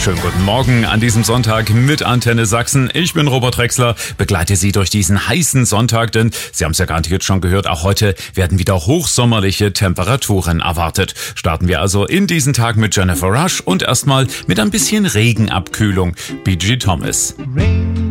Schönen guten Morgen an diesem Sonntag mit Antenne Sachsen. Ich bin Robert Drexler, begleite Sie durch diesen heißen Sonntag, denn Sie haben es ja garantiert schon gehört, auch heute werden wieder hochsommerliche Temperaturen erwartet. Starten wir also in diesen Tag mit Jennifer Rush und erstmal mit ein bisschen Regenabkühlung. B.G. Thomas.